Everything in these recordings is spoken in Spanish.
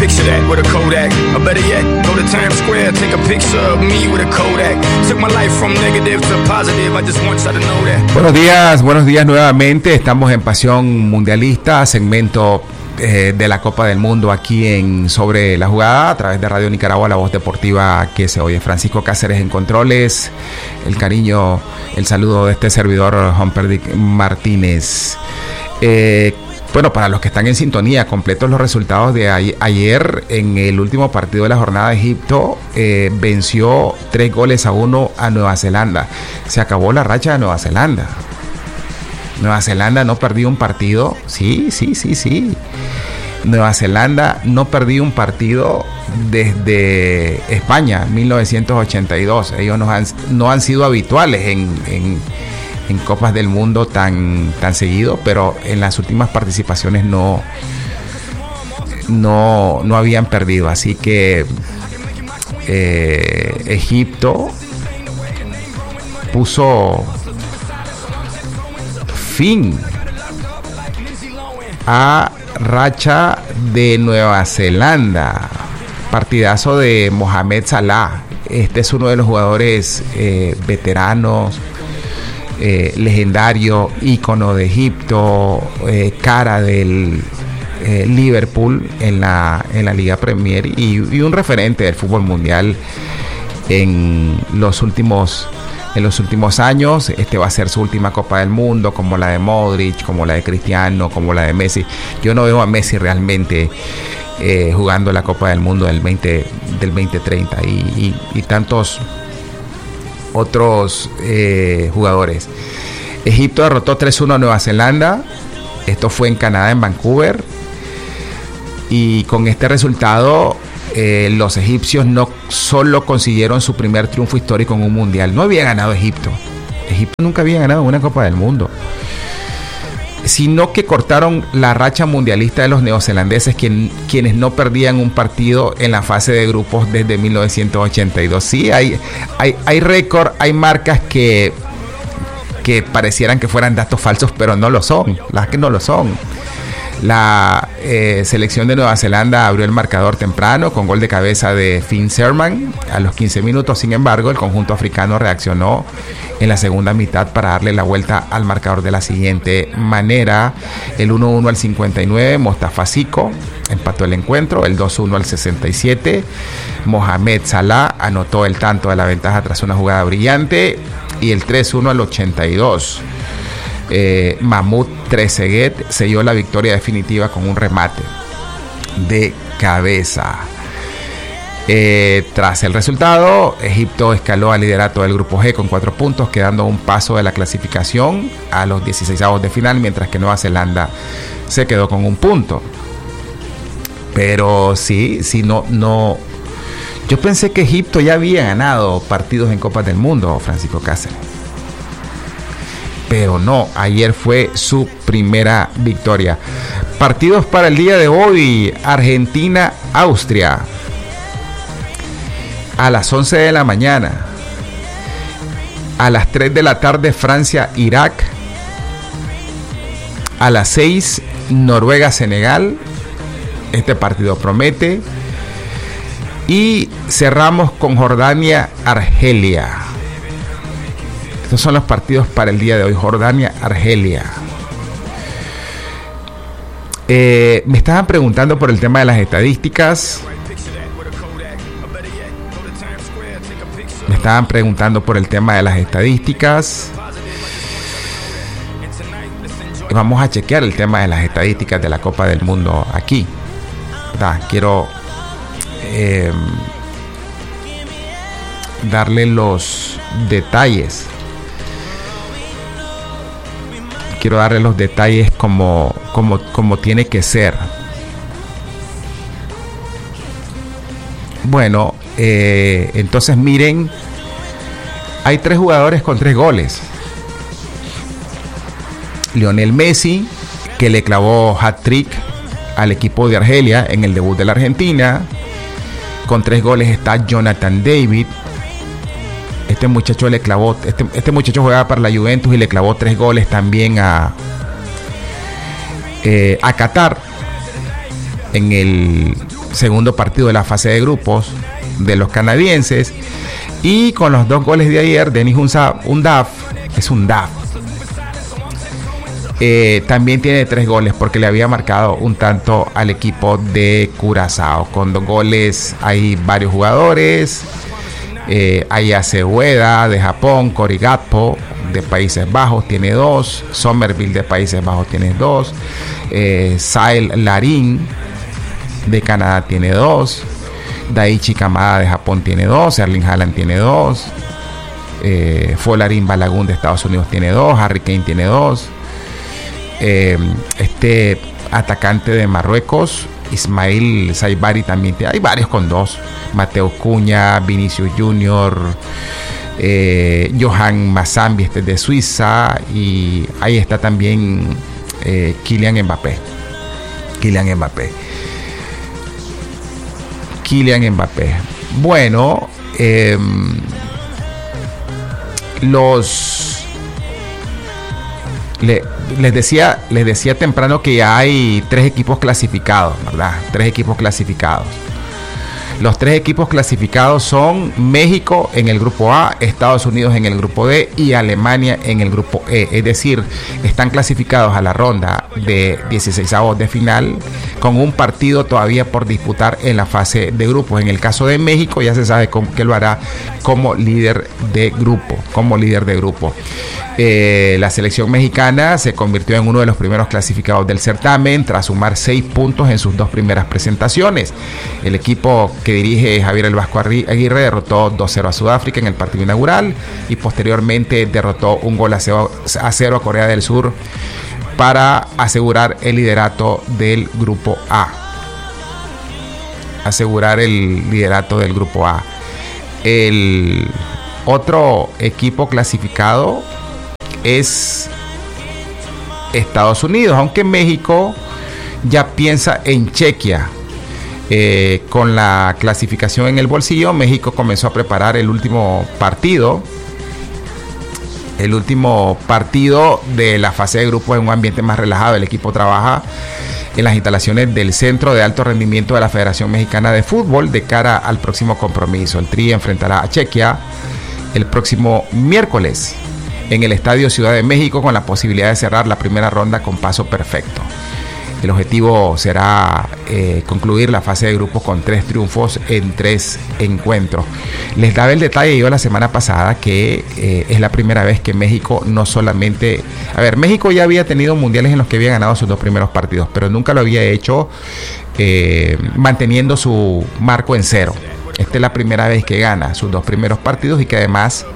picture that with a Kodak. Or better yet, go to Times Square, take a picture of me with a Kodak. Took my life from negative to positive, I just want y'all to know that. Buenos días nuevamente. Estamos en Pasión Mundialista, segmento de la Copa del Mundo aquí en Sobre la Jugada, a través de Radio Nicaragua, la voz deportiva que se oye. Francisco Cáceres en controles, el cariño, el saludo de este servidor, Juan Perdic Martínez. Bueno, para los que están en sintonía, completos los resultados de ayer en el último partido de la jornada. Egipto venció 3-1 a Nueva Zelanda. Se acabó la racha de Nueva Zelanda. Nueva Zelanda no perdió un partido. Sí. Nueva Zelanda no perdió un partido desde España, 1982. Ellos no han sido habituales en Copas del Mundo tan seguido, pero en las últimas participaciones no habían perdido. Así que Egipto puso fin a racha de Nueva Zelanda. Partidazo de Mohamed Salah. Este es uno de los jugadores veteranos, legendario, ícono de Egipto, cara del Liverpool en la Liga Premier y un referente del fútbol mundial en los últimos años. Este va a ser su última Copa del Mundo, como la de Modric, como la de Cristiano, como la de Messi. Yo no veo a Messi realmente jugando la Copa del Mundo del 2030 y tantos otros jugadores. Egipto derrotó 3-1 a Nueva Zelanda. Esto fue en Canadá, en Vancouver, y con este resultado los egipcios no solo consiguieron su primer triunfo histórico en un mundial. No había ganado Egipto nunca había ganado una Copa del Mundo, sino que cortaron la racha mundialista de los neozelandeses, quienes no perdían un partido en la fase de grupos desde 1982. Sí, hay récord, hay marcas que parecieran que fueran datos falsos, pero no lo son, las que no lo son. La selección de Nueva Zelanda abrió el marcador temprano con gol de cabeza de Finn Sherman a los 15 minutos. Sin embargo, el conjunto africano reaccionó en la segunda mitad para darle la vuelta al marcador de la siguiente manera: el 1-1 al 59, Mostafa Siko empató el encuentro. El 2-1 al 67, Mohamed Salah anotó el tanto de la ventaja tras una jugada brillante. Y el 3-1 al 82, Mahmoud Trezeguet selló la victoria definitiva con un remate de cabeza. Tras el resultado, Egipto escaló al liderato del grupo G con 4 puntos, quedando un paso de la clasificación a los 16avos de final, mientras que Nueva Zelanda se quedó con un punto. Pero no. Yo pensé que Egipto ya había ganado partidos en Copas del Mundo, Francisco Cáceres. Pero no, ayer fue su primera victoria. Partidos para el día de hoy: Argentina-Austria a las 11 de la mañana. A las 3 de la tarde, Francia-Irak. A las 6, Noruega-Senegal. Este partido promete. Y cerramos con Jordania-Argelia. Estos son los partidos para el día de hoy. Jordania-Argelia. Me estaban preguntando por el tema de las estadísticas. Vamos a chequear el tema de las estadísticas de la Copa del Mundo aquí. Quiero darle los detalles. Quiero darle los detalles como tiene que ser. Bueno, entonces miren, hay 3 jugadores con 3 goles. Lionel Messi, que le clavó hat-trick al equipo de Argelia en el debut de la Argentina. Con 3 goles está Jonathan David. Este muchacho le clavó, este muchacho jugaba para la Juventus y le clavó 3 goles también a Qatar en el segundo partido de la fase de grupos de los canadienses. Y con los 2 goles de ayer, Denis Undav, también tiene 3 goles porque le había marcado un tanto al equipo de Curazao. Con 2 goles hay varios jugadores. Hay Ueda de Japón, Cory Gakpo de Países Bajos tiene 2, Somerville de Países Bajos tiene 2, Sael Larin de Canadá tiene 2, Daichi Kamada de Japón tiene 2, Erling Haaland tiene 2, Folarin Balogun de Estados Unidos tiene 2, Harry Kane tiene 2, este atacante de Marruecos, Ismail Saibari, también hay varios con 2, Mateo Cunha, Vinicius Junior, Johan Mazambi de Suiza, y ahí está también Kylian Mbappé. Bueno, les decía temprano que ya hay 3 equipos clasificados, ¿verdad? 3 equipos clasificados. Los 3 equipos clasificados son México en el grupo A, Estados Unidos en el grupo D y Alemania en el grupo E. Es decir, están clasificados a la ronda de 16avos de final con un partido todavía por disputar en la fase de grupos. En el caso de México ya se sabe que lo hará como líder de grupo. La selección mexicana se convirtió en uno de los primeros clasificados del certamen tras sumar 6 puntos en sus 2 primeras presentaciones. El equipo que dirige Javier El Vasco Aguirre derrotó 2-0 a Sudáfrica en el partido inaugural y posteriormente derrotó 1-0 a Corea del Sur para asegurar el liderato del grupo A. El otro equipo clasificado es Estados Unidos, aunque México ya piensa en Chequia. Con la clasificación en el bolsillo, México comenzó a preparar el último partido de la fase de grupos en un ambiente más relajado. El equipo trabaja en las instalaciones del Centro de Alto Rendimiento de la Federación Mexicana de Fútbol de cara al próximo compromiso. El Tri enfrentará a Chequia el próximo miércoles en el Estadio Ciudad de México, con la posibilidad de cerrar la primera ronda con paso perfecto. El objetivo será concluir la fase de grupos con 3 triunfos en 3 encuentros. Les daba el detalle yo la semana pasada que es la primera vez que México no solamente... México ya había tenido mundiales en los que había ganado sus 2 primeros partidos, pero nunca lo había hecho manteniendo su marco en 0. Esta es la primera vez que gana sus 2 primeros partidos y que además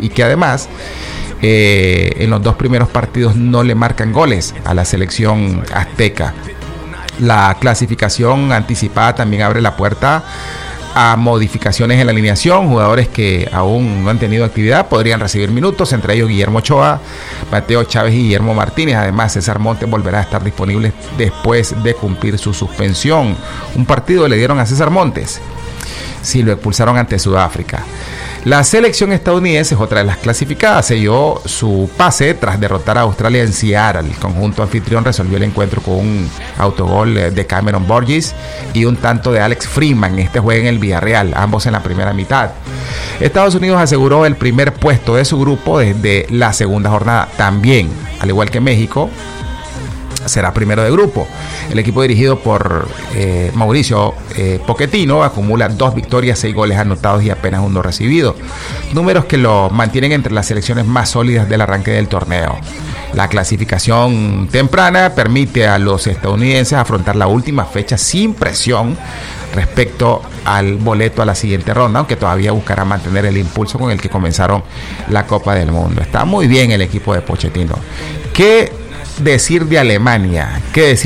en los 2 primeros partidos no le marcan goles a la selección azteca. La clasificación anticipada también abre la puerta a modificaciones en la alineación. Jugadores que aún no han tenido actividad podrían recibir minutos, entre ellos Guillermo Ochoa, Mateo Chávez y Guillermo Martínez. Además, César Montes volverá a estar disponible después de cumplir su suspensión. Un partido le dieron a César Montes, sí, lo expulsaron ante Sudáfrica. La selección estadounidense es otra de las clasificadas. Selló su pase tras derrotar a Australia en Seattle. El conjunto anfitrión resolvió el encuentro con un autogol de Cameron Borges y un tanto de Alex Freeman. Este juega en el Villarreal, ambos en la primera mitad. Estados Unidos aseguró el primer puesto de su grupo desde la segunda jornada. También, al igual que México, será primero de grupo. El equipo dirigido por Mauricio Pochettino acumula 2 victorias, 6 goles anotados y apenas 1 recibido. Números que lo mantienen entre las selecciones más sólidas del arranque del torneo. La clasificación temprana permite a los estadounidenses afrontar la última fecha sin presión respecto al boleto a la siguiente ronda, aunque todavía buscará mantener el impulso con el que comenzaron la Copa del Mundo. Está muy bien el equipo de Pochettino. ¿Qué decir de Alemania?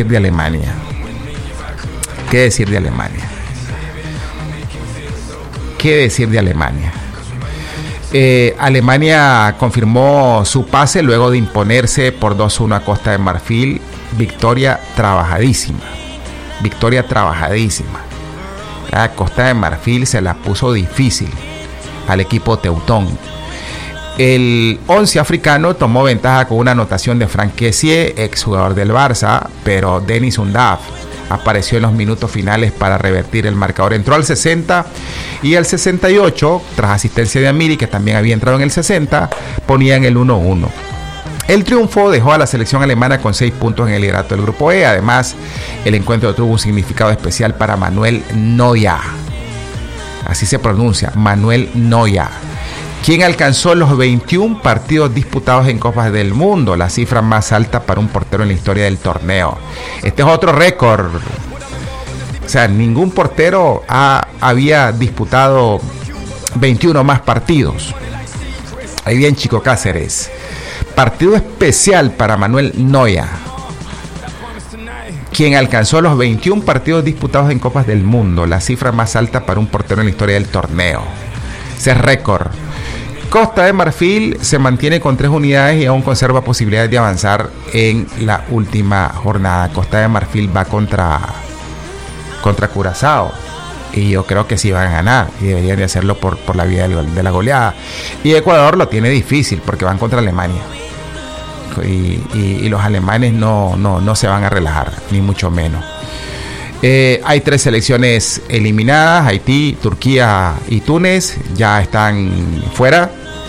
Alemania confirmó su pase luego de imponerse por 2-1 a Costa de Marfil. Victoria trabajadísima. Costa de Marfil se la puso difícil al equipo teutón. El 11 africano tomó ventaja con una anotación de Franck Kessié, exjugador del Barça, pero Denis Undav apareció en los minutos finales para revertir el marcador. Entró al 60 y al 68, tras asistencia de Amiri, que también había entrado en el 60, ponían el 1-1. El triunfo dejó a la selección alemana con 6 puntos en el liderato del grupo E. Además, el encuentro tuvo un significado especial para Manuel Neuer. Así se pronuncia, Manuel Neuer, quien alcanzó los 21 partidos disputados en Copas del Mundo, la cifra más alta para un portero en la historia del torneo. Este es otro récord. O sea, ningún portero había disputado 21 más partidos. Ahí bien, Chico Cáceres. Partido especial para Manuel Neuer, quien alcanzó los 21 partidos disputados en Copas del Mundo, la cifra más alta para un portero en la historia del torneo. Ese es récord. Costa de Marfil se mantiene con 3 unidades y aún conserva posibilidades de avanzar en la última jornada. Costa de Marfil va contra Curazao y yo creo que sí van a ganar y deberían de hacerlo por la vía de la goleada. Y Ecuador lo tiene difícil porque van contra Alemania y los alemanes no se van a relajar, ni mucho menos. Hay 3 selecciones eliminadas: Haití, Turquía y Túnez ya están fuera.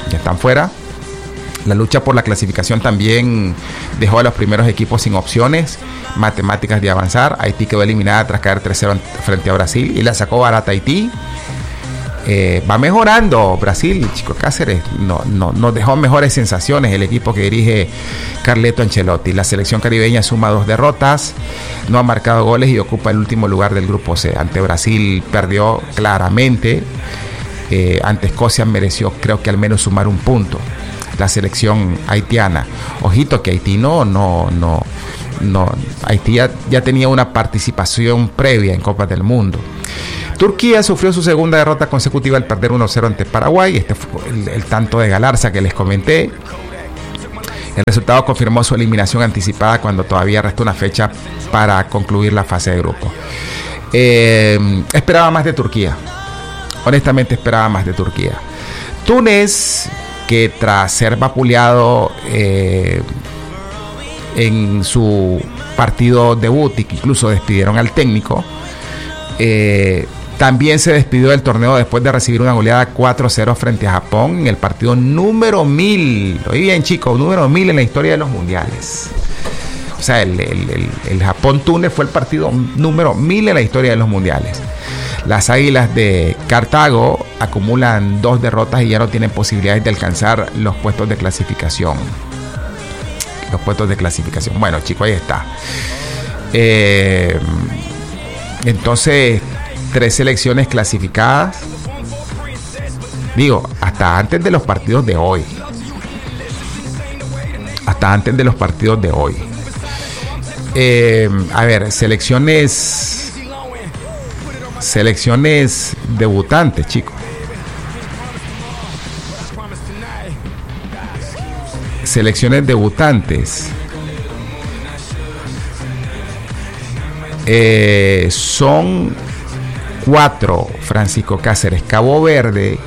La lucha por la clasificación también dejó a los primeros equipos sin opciones matemáticas de avanzar. Haití quedó eliminada tras caer 3-0 frente a Brasil y la sacó barata Haití. Va mejorando Brasil, Chico Cáceres, nos dejó mejores sensaciones el equipo que dirige Carleto Ancelotti. La selección caribeña suma 2 derrotas, no ha marcado goles y ocupa el último lugar del grupo C. Ante Brasil perdió claramente, ante Escocia mereció, creo que al menos sumar un punto. La selección haitiana, ojito que Haití Haití ya tenía una participación previa en Copas del Mundo. Turquía sufrió su segunda derrota consecutiva al perder 1-0 ante Paraguay. Este fue el tanto de Galarza que les comenté. El resultado confirmó su eliminación anticipada cuando todavía resta una fecha para concluir la fase de grupo. Esperaba más de Turquía. Honestamente esperaba más de Turquía. Túnez, que tras ser vapuleado en su partido debut, y que incluso despidieron al técnico, también se despidió del torneo después de recibir una goleada 4-0 frente a Japón en el partido número 1000. Oí bien, chicos, número 1000 en la historia de los mundiales. O sea, el Japón-Túnez fue el partido número 1000 en la historia de los mundiales. Las Águilas de Cartago acumulan 2 derrotas y ya no tienen posibilidades de alcanzar los puestos de clasificación. Bueno, chicos, ahí está. Entonces, 3 selecciones clasificadas. Digo, hasta antes de los partidos de hoy. A ver, selecciones debutantes, chicos. Selecciones debutantes. Son 4, Francisco Cáceres. Cabo Verde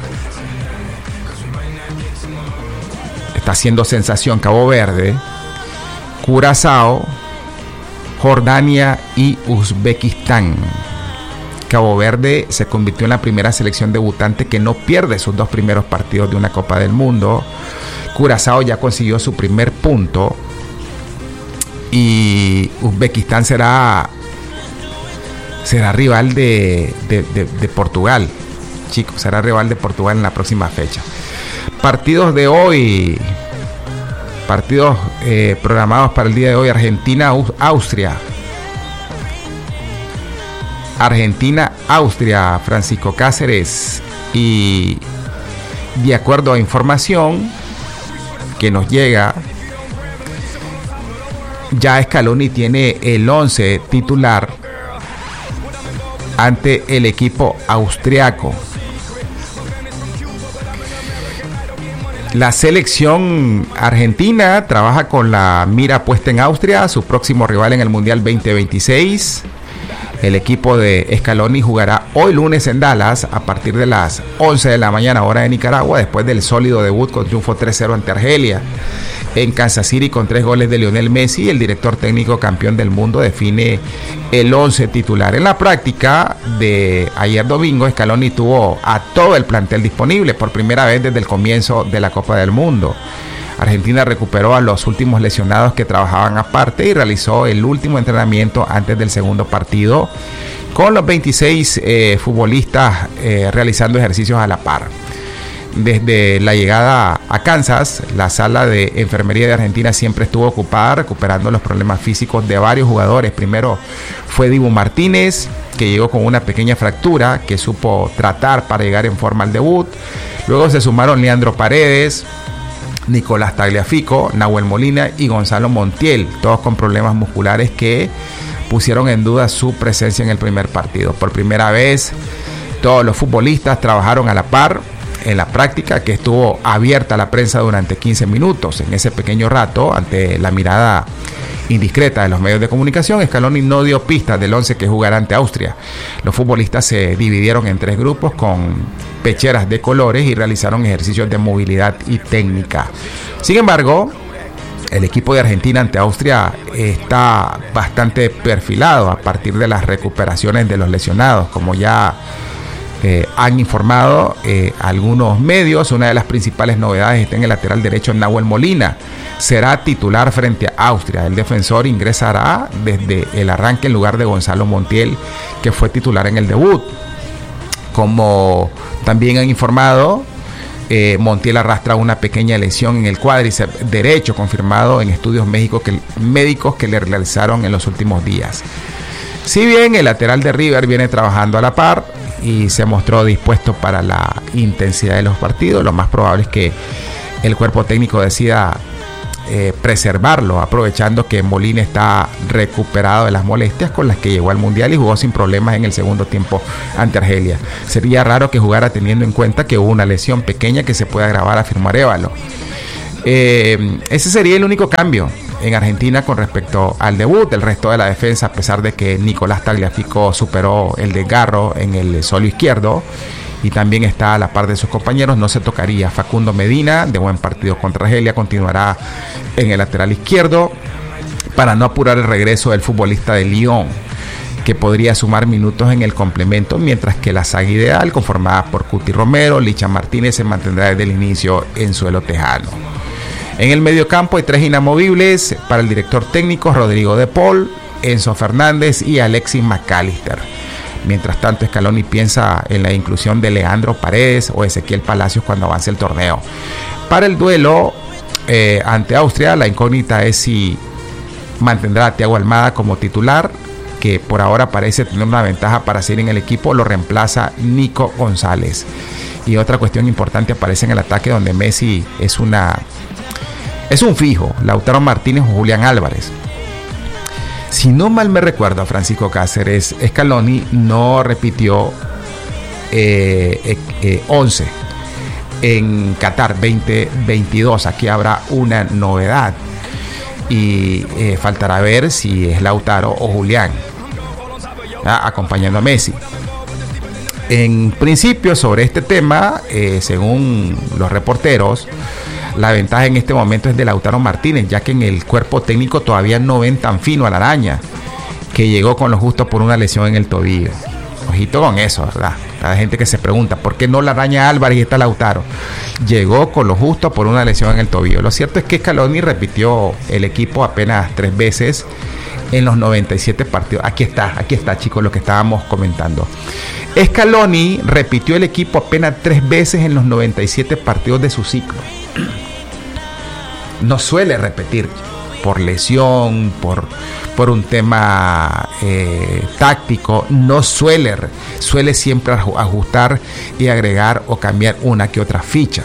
está haciendo sensación. Cabo Verde, Curazao, Jordania y Uzbekistán. Cabo Verde se convirtió en la primera selección debutante que no pierde sus 2 primeros partidos de una Copa del Mundo. Curazao ya consiguió su primer punto y Uzbekistán será rival de Portugal, chicos, será rival de Portugal en la próxima fecha. Partidos de hoy, programados para el día de hoy: Argentina-Austria, Francisco Cáceres. Y de acuerdo a información que nos llega, ya Scaloni tiene el 11 titular ante el equipo austriaco. La selección argentina trabaja con la mira puesta en Austria, su próximo rival en el Mundial 2026. El equipo de Scaloni jugará hoy lunes en Dallas a partir de las 11 de la mañana, hora de Nicaragua, después del sólido debut con triunfo 3-0 ante Argelia. en Kansas City con 3 goles de Lionel Messi. El director técnico campeón del mundo define el 11 titular. En la práctica de ayer domingo, Scaloni tuvo a todo el plantel disponible por primera vez desde el comienzo de la Copa del Mundo. Argentina recuperó a los últimos lesionados que trabajaban aparte y realizó el último entrenamiento antes del segundo partido, con los 26 futbolistas realizando ejercicios a la par. Desde la llegada a Kansas, la sala de enfermería de Argentina siempre estuvo ocupada recuperando los problemas físicos de varios jugadores. Primero fue Dibu Martínez, que llegó con una pequeña fractura que supo tratar para llegar en forma al debut. Luego se sumaron Leandro Paredes, Nicolás Tagliafico, Nahuel Molina y Gonzalo Montiel, todos con problemas musculares que pusieron en duda su presencia en el primer partido. Por primera vez, todos los futbolistas trabajaron a la par en la práctica, que estuvo abierta a la prensa durante 15 minutos. En ese pequeño rato, ante la mirada indiscreta de los medios de comunicación, Scaloni no dio pistas del 11 que jugará ante Austria. Los futbolistas se dividieron en 3 grupos con pecheras de colores y realizaron ejercicios de movilidad y técnica. Sin embargo, el equipo de Argentina ante Austria está bastante perfilado a partir de las recuperaciones de los lesionados, como ya han informado algunos medios. Una de las principales novedades está en el lateral derecho. Nahuel Molina será titular frente a Austria. El defensor ingresará desde el arranque en lugar de Gonzalo Montiel, que fue titular en el debut. Como también han informado, Montiel arrastra una pequeña lesión en el cuádriceps derecho, confirmado en estudios médicos que le realizaron en los últimos días. Si bien el lateral de River viene trabajando a la par y se mostró dispuesto para la intensidad de los partidos, lo más probable es que el cuerpo técnico decida preservarlo, aprovechando que Molina está recuperado de las molestias con las que llegó al Mundial y jugó sin problemas en el segundo tiempo ante Argelia. Sería raro que jugara teniendo en cuenta que hubo una lesión pequeña que se puede agravar, afirmó Arévalo. Ese sería el único cambio en Argentina con respecto al debut. El resto de la defensa, a pesar de que Nicolás Tagliafico superó el desgarro en el solo izquierdo y también está a la par de sus compañeros, no se tocaría. Facundo Medina, de buen partido contra Argelia, continuará en el lateral izquierdo para no apurar el regreso del futbolista de Lyon, que podría sumar minutos en el complemento, mientras que la saga ideal, conformada por Cuti Romero, Licha Martínez, se mantendrá desde el inicio en suelo tejano. En el mediocampo hay 3 inamovibles para el director técnico: Rodrigo de Paul, Enzo Fernández y Alexis McAllister. Mientras tanto, Scaloni piensa en la inclusión de Leandro Paredes o Ezequiel Palacios cuando avance el torneo. Para el duelo ante Austria, la incógnita es si mantendrá a Thiago Almada como titular, que por ahora parece tener una ventaja para seguir en el equipo, lo reemplaza Nico González. Y otra cuestión importante aparece en el ataque, donde Messi es un fijo, Lautaro Martínez o Julián Álvarez. Si no mal me recuerdo, Francisco Cáceres, Scaloni no repitió 11 en Qatar 2022. Aquí habrá una novedad y faltará ver si es Lautaro o Julián acompañando a Messi. En principio, sobre este tema, según los reporteros, la ventaja en este momento es de Lautaro Martínez, ya que en el cuerpo técnico todavía no ven tan fino a la araña, que llegó con lo justo por una lesión en el tobillo. Ojito con eso, ¿verdad? Hay gente que se pregunta, ¿por qué no la araña Álvarez y está Lautaro? Llegó con lo justo por una lesión en el tobillo. Lo cierto es que Scaloni repitió el equipo apenas 3 veces en los 97 partidos. Aquí está, chicos, lo que estábamos comentando. Scaloni repitió el equipo apenas 3 veces en los 97 partidos de su ciclo. No suele repetir por lesión, por un tema táctico. No suele siempre ajustar y agregar o cambiar una que otra ficha.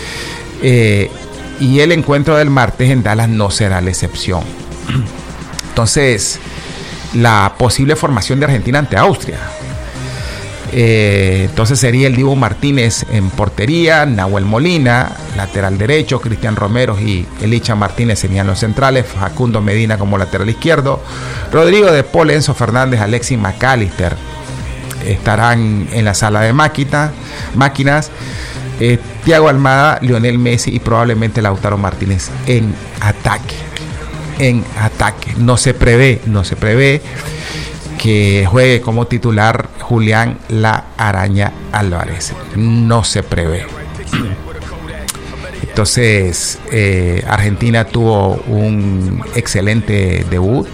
Y el encuentro del martes en Dallas no será la excepción. Entonces, la posible formación de Argentina ante Austria. Entonces sería el Dibu Martínez en portería, Nahuel Molina, lateral derecho, Cristian Romero y Licha Martínez serían los centrales, Facundo Medina como lateral izquierdo, Rodrigo de Paul, Enzo Fernández, Alexis McAllister estarán en la sala de máquinas. Thiago Almada, Lionel Messi y probablemente Lautaro Martínez en ataque. No se prevé que juegue como titular Julián La Araña Álvarez. No se prevé. Entonces, Argentina tuvo un excelente debut.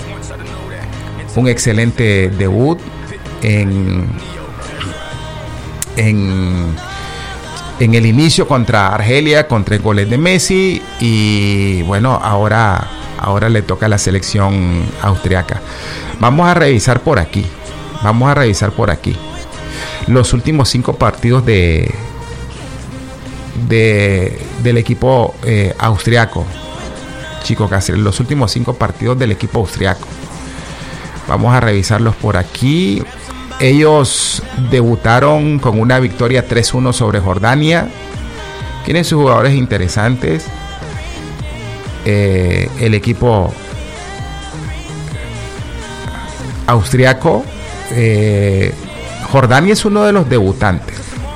En el inicio contra Argelia, contra el goles de Messi, y bueno, ahora le toca a la selección austriaca. Vamos a revisar por aquí los últimos 5 partidos del equipo austriaco. Chico Cáceres, los últimos 5 partidos del equipo austriaco. Vamos a revisarlos por aquí. Ellos debutaron con una victoria 3-1 sobre Jordania. Tienen sus jugadores interesantes. El equipo austriaco. Jordania es uno de los debutantes.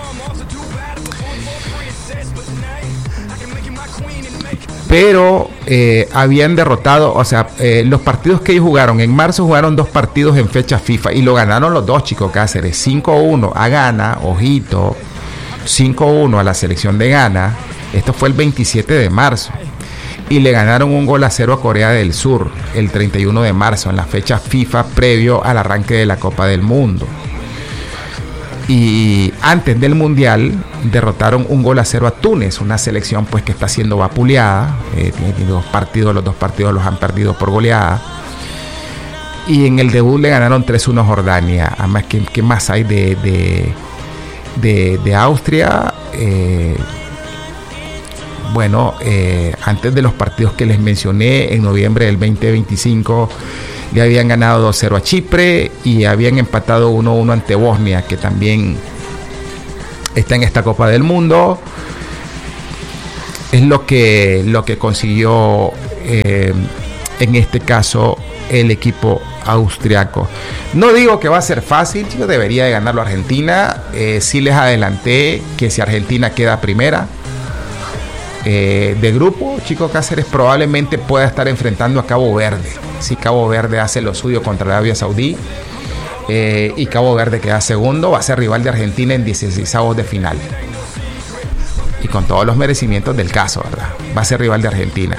Pero habían derrotado, los partidos que ellos jugaron, en marzo jugaron 2 partidos en fecha FIFA y lo ganaron los 2, Chico Cáceres. 5-1 a Ghana, ojito, 5-1 a la selección de Ghana. Esto fue el 27 de marzo. Y le ganaron 1-0 a Corea del Sur el 31 de marzo, en la fecha FIFA previo al arranque de la Copa del Mundo. Y antes del Mundial derrotaron 1-0 a Túnez, una selección pues que está siendo vapuleada. Tiene 2 partidos, los 2 partidos los han perdido por goleada. Y en el debut le ganaron 3-1 a Jordania. Además, ¿qué más hay de Austria? Antes de los partidos que les mencioné, en noviembre del 2025 le habían ganado 2-0 a Chipre y habían empatado 1-1 ante Bosnia, que también está en esta Copa del Mundo. Es lo que consiguió en este caso el equipo austriaco. No digo que va a ser fácil, chicos, debería de ganarlo Argentina. Sí les adelanté que si Argentina queda primera de grupo, Chico Cáceres probablemente pueda estar enfrentando a Cabo Verde. Si Cabo Verde hace lo suyo contra Arabia Saudí y Cabo Verde queda segundo, va a ser rival de Argentina en 16avos de final. Y con todos los merecimientos del caso, ¿verdad? Va a ser rival de Argentina.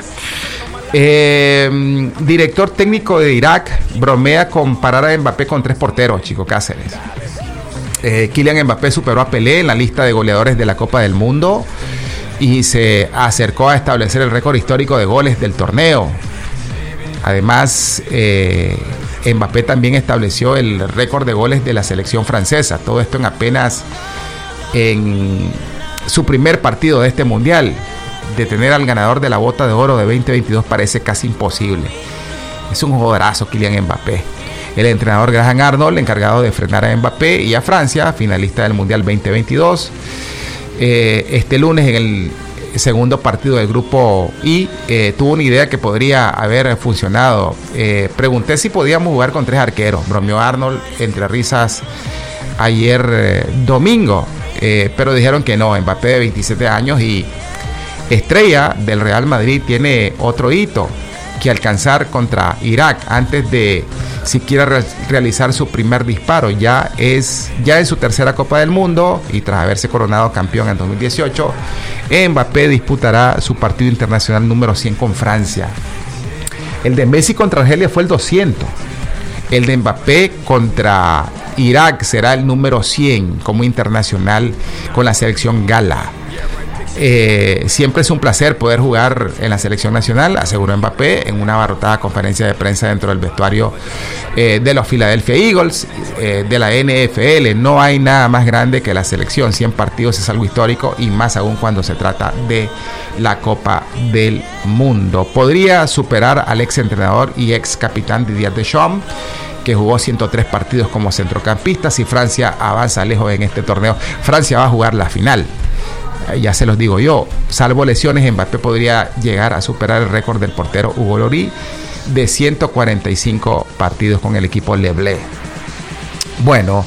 Director técnico de Irak bromea con parar a Mbappé con 3 porteros, Chico Cáceres. Kylian Mbappé superó a Pelé en la lista de goleadores de la Copa del Mundo y se acercó a establecer el récord histórico de goles del torneo. Además, Mbappé también estableció el récord de goles de la selección francesa. Todo esto en su primer partido de este mundial. Detener al ganador de la bota de oro de 2022 parece casi imposible. Es un jugadorazo Kylian Mbappé. El entrenador Graham Arnold, encargado de frenar a Mbappé y a Francia, finalista del Mundial 2022. Este lunes, en el segundo partido del grupo I, tuvo una idea que podría haber funcionado. Pregunté si podíamos jugar con 3 arqueros, bromeó Arnold entre risas ayer domingo, pero dijeron que no. Mbappé, de 27 años y estrella del Real Madrid, tiene otro hito que alcanzar contra Irak antes de siquiera realizar su primer disparo. Ya es su tercera Copa del Mundo y tras haberse coronado campeón en 2018, Mbappé disputará su partido internacional número 100 con Francia. El de Messi contra Argelia fue el 200. El de Mbappé contra Irak será el número 100 como internacional con la selección gala. Siempre es un placer poder jugar en la selección nacional, aseguró Mbappé en una abarrotada conferencia de prensa dentro del vestuario de los Philadelphia Eagles de la NFL. No hay nada más grande que la selección. 100 partidos es algo histórico, y más aún cuando se trata de la Copa del Mundo. Podría superar al ex entrenador y ex capitán Didier Deschamps, que jugó 103 partidos como centrocampista. Si Francia avanza lejos en este torneo, Francia va a jugar la final. Ya se los digo yo, salvo lesiones, Mbappé podría llegar a superar el récord del portero Hugo Lloris de 145 partidos con el equipo Le Bleu. Bueno,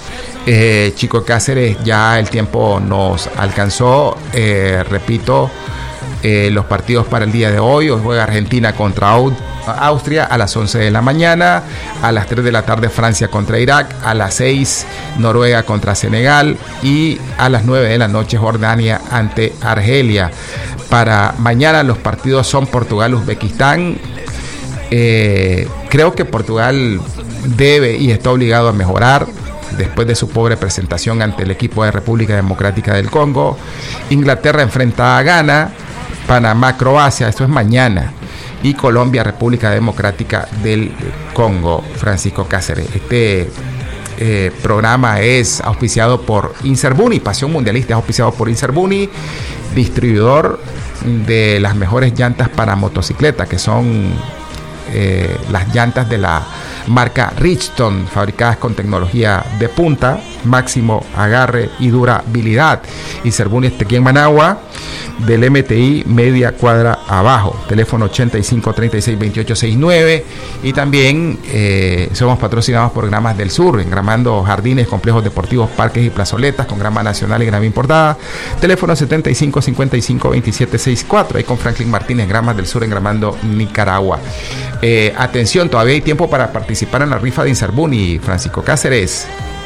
Chico Cáceres, ya el tiempo nos alcanzó. Repito, los partidos para el día de hoy. Hoy juega Argentina contra Austria a las 11 de la mañana, a las 3 de la tarde Francia contra Irak, a las 6 Noruega contra Senegal y a las 9 de la noche Jordania ante Argelia. Para mañana los partidos son Portugal-Uzbekistán. Creo que Portugal debe y está obligado a mejorar después de su pobre presentación ante el equipo de República Democrática del Congo. Inglaterra enfrenta a Ghana, Panamá-Croacia, esto es mañana, y Colombia-República Democrática del Congo. Francisco Cáceres, este programa es auspiciado por Inserbuni, Pasión Mundialista es auspiciado por Inserbuni, distribuidor de las mejores llantas para motocicleta, que son las llantas de la marca Richton, fabricadas con tecnología de punta, máximo agarre y durabilidad. Inserbuni está aquí en Managua, del MTI media cuadra abajo, teléfono 85 36 28 69, y también somos patrocinados por Gramas del Sur, engramando jardines, complejos deportivos, parques y plazoletas con grama nacional y grama importada, teléfono 75 55 27 64, ahí con Franklin Martínez, Gramas del Sur, engramando Nicaragua. Atención, todavía hay tiempo para participar en la rifa de Inserbuni, Francisco Cáceres.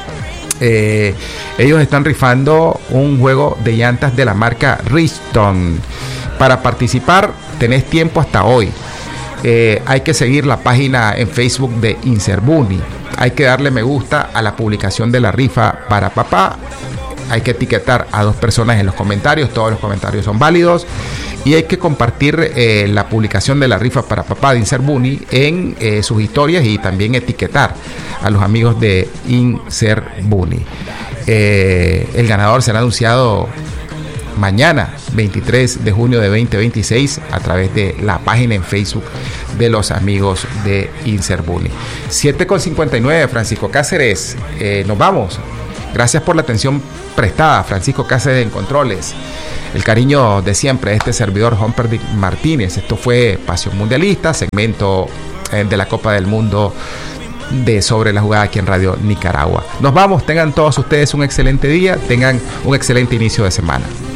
Ellos están rifando un juego de llantas de la marca Richton. Para participar tenés tiempo hasta hoy. Hay que seguir la página en Facebook de Inserbuni, hay que darle me gusta a la publicación de la rifa para papá, hay que etiquetar a 2 personas en los comentarios, todos los comentarios son válidos, y hay que compartir la publicación de la rifa para papá de Inserbuni en sus historias, y también etiquetar a los amigos de Inserbuni. El ganador será anunciado mañana, 23 de junio de 2026, a través de la página en Facebook de los amigos de Inserbuni. 7:59, Francisco Cáceres, nos vamos. Gracias por la atención prestada, Francisco Cáceres en Controles. El cariño de siempre, este servidor Humperdick Martínez. Esto fue Pasión Mundialista, segmento de la Copa del Mundo de Sobre la Jugada aquí en Radio Nicaragua. Nos vamos, tengan todos ustedes un excelente día, tengan un excelente inicio de semana.